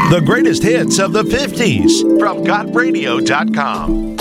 The greatest hits of the 50s from GotRadio.com.